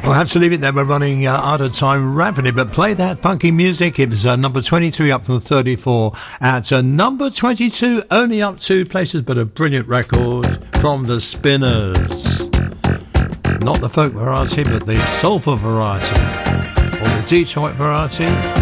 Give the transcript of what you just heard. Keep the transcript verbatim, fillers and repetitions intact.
We'll have to leave it there. We're running uh, out of time rapidly, but play that funky music. It was uh, number twenty-three, up from thirty-four. At uh, number twenty-two, only up two places, but a brilliant record from the Spinners. Not the folk variety, but the soulful variety, or the Detroit variety.